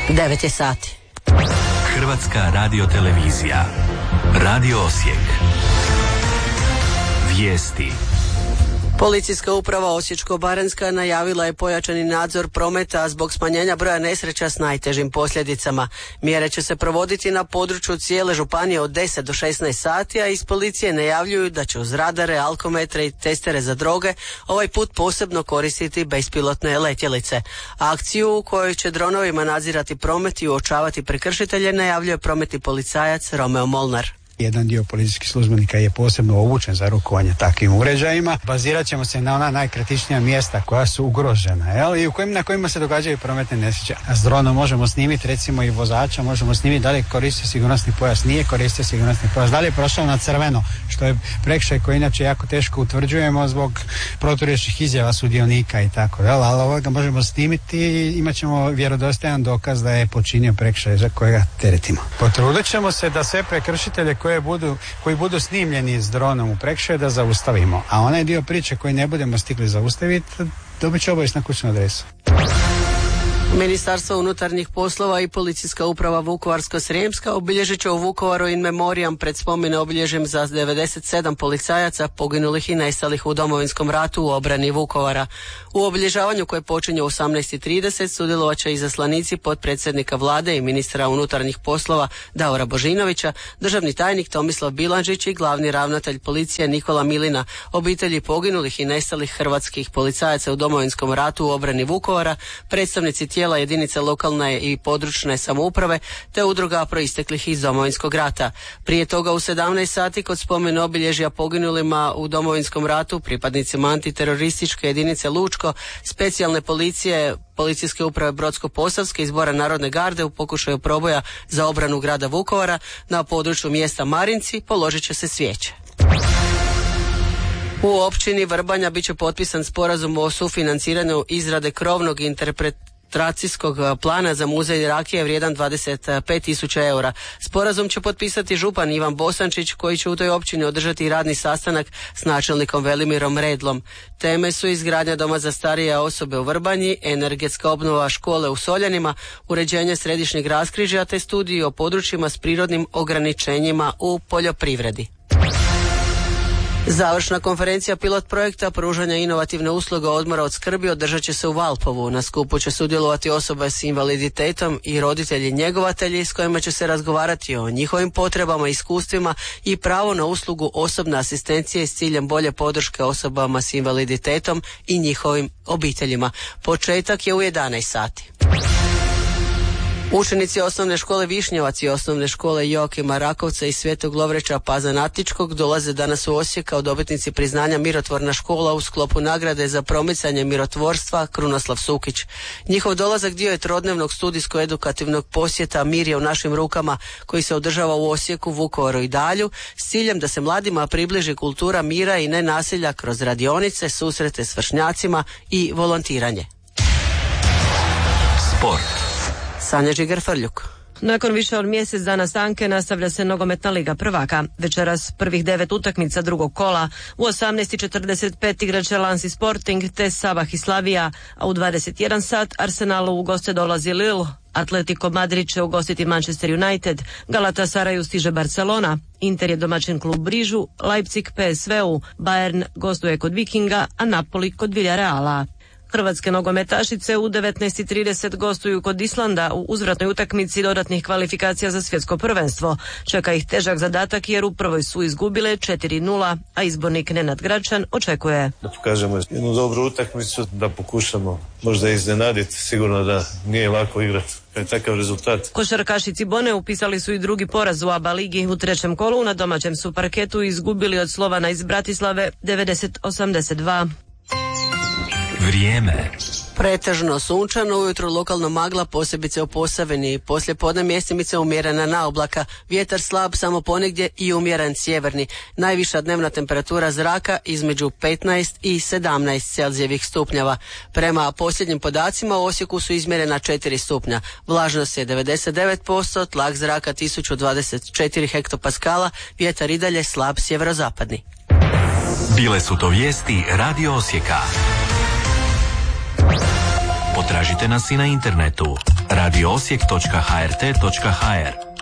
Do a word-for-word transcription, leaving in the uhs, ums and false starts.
devet je sati. Hrvatska radiotelevizija. Radio Osijek. Vijesti. Policijska uprava Osječko-baranjska najavila je pojačani nadzor prometa zbog smanjenja broja nesreća s najtežim posljedicama. Mjere će se provoditi na području cijele županije od deset do šesnaest sati, a iz policije najavljuju da će uz radare, alkometre i testere za droge ovaj put posebno koristiti bespilotne letjelice. Akciju u kojoj će dronovima nadzirati promet i uočavati prekršitelje najavljuje prometni policajac Romeo Molnar. Jedan dio policijskih službenika je posebno obučen za rukovanje takvim uređajima. Bazirat ćemo se na ona najkritičnija mjesta koja su ugrožena, jel? I u kojim, na kojima se događaju prometne nesreće. A s dronom možemo snimiti recimo i vozača, možemo snimiti da li koristio sigurnosni pojas, nije koristio sigurnosni pojas, da li je prošao na crveno, što je prekršaj koji inače jako teško utvrđujemo zbog proturječnih izjava sudionika i tako, jel? Ali ovoga možemo snimiti i imat ćemo vjerodostojan dokaz da je počinio prekršaj za kojega teretimo. Potrudit ćemo se da sve prekršitelje koje budu, koji budu snimljeni s dronom u prekršaju da zaustavimo, a onaj dio priče koji ne budemo stigli zaustaviti dobit će obavijest na kućnu adresu. Ministarstvo unutarnjih poslova i policijska uprava Vukovarsko-srijemska obilježit će u Vukovaru in memoriam pred spomene obilježjem za devedeset sedam policajaca poginulih i nestalih u Domovinskom ratu u obrani Vukovara. U obilježavanju koje počinje u osamnaest i trideset sudjelovat će izaslanici potpredsjednika vlade i ministra unutarnjih poslova Davora Božinovića, državni tajnik Tomislav Bilandžić i glavni ravnatelj policije Nikola Milina, obitelji poginulih i nestalih hrvatskih policajaca u Domovinskom ratu u obrani Vukovara, predstavnici tijela jedinica lokalne i područne samouprave te udruga proisteklih iz Domovinskog rata. Prije toga u sedamnaest sati kod spomen obilježja poginulima u Domovinskom ratu, pripadnicima antiterorističke jedinice Lučko, specijalne policije, policijske uprave Brodsko-posavske i Zbora Narodne garde u pokušaju proboja za obranu grada Vukovara na području mjesta Marinci položit će se svijeće. U općini Vrbanja bit će potpisan sporazum o sufinanciranju izrade krovnog interpretacijskog plana za muzej rakije vrijedan dvadeset pet tisuća eura. Sporazum će potpisati župan Ivan Bosančić koji će u toj općini održati radni sastanak s načelnikom Velimirom Redlom. Teme su izgradnja doma za starije osobe u Vrbanji, energetska obnova škole u Soljanima, uređenje središnjeg raskrižja te studiji o područjima s prirodnim ograničenjima u poljoprivredi. Završna konferencija pilot projekta pružanja inovativne usluge odmora od skrbi održat će se u Valpovu. Na skupu će sudjelovati osobe s invaliditetom i roditelji njegovatelji s kojima će se razgovarati o njihovim potrebama, iskustvima i pravo na uslugu osobne asistencije s ciljem bolje podrške osobama s invaliditetom i njihovim obiteljima. Početak je u jedanaest sati. Učenici osnovne škole Višnjevac i osnovne škole Joakima Rakovca i Svetog Lovreća Pazanatičkog dolaze danas u Osijek kao dobitnici priznanja Mirotvorna škola u sklopu nagrade za promicanje mirotvorstva Krunoslav Sukić. Njihov dolazak dio je trodnevnog studijsko-edukativnog posjeta Mir je u našim rukama koji se održava u Osijeku, Vukovaru i Dalju s ciljem da se mladima približi kultura mira i nenasilja kroz radionice, susrete s vršnjacima i volontiranje. Sport. Sanja Žigar-Frljuk. Nakon više od mjesec dana stanke nastavlja se nogometna liga prvaka. Večeras prvih devet utakmica drugog kola. U osamnaest i četrdeset pet igraće Lansi Sporting te Sabah i Slavija, a u dvadeset jedan sat Arsenalu u goste dolazi Lille, Atletico Madrid će ugostiti Manchester United, Galatasaraju stiže Barcelona, Inter je domaćin klub Brižu, Leipzig P S V-u, Bayern gostuje kod Vikinga, a Napoli kod Villareala. Hrvatske nogometašice u devetnaest i trideset gostuju kod Islanda u uzvratnoj utakmici dodatnih kvalifikacija za svjetsko prvenstvo. Čeka ih težak zadatak jer u prvoj su izgubile četiri nula, a izbornik Nenad Gračan očekuje da pokažemo jednu dobru utakmicu, da pokušamo možda iznenaditi. Sigurno da nije lako igrati kad takav rezultat. Košarkaši Cibone upisali su i drugi poraz u A B A ligi. U trećem kolu na domaćem su parketu izgubili od Slovana iz Bratislave devedeset osamdeset dva. Vrijeme. Pretežno sunčano, ujutro lokalno magla, posebice u Posavini. Poslije podne mjestimice umjerena naoblaka, vjetar slab samo ponegdje i umjeren sjeverni. Najviša dnevna temperatura zraka između petnaest i sedamnaest celzijevih stupnjeva. Prema posljednjim podacima u Osijeku su izmjerena četiri stupnja. Vlažnost je devedeset devet posto, tlak zraka tisuću dvadeset četiri hektopaskala, vjetar i dalje slab sjeverozapadni. Bile su to vijesti Radio Osijeka. Potražite nas i na internetu radio osijek točka h r t točka h r.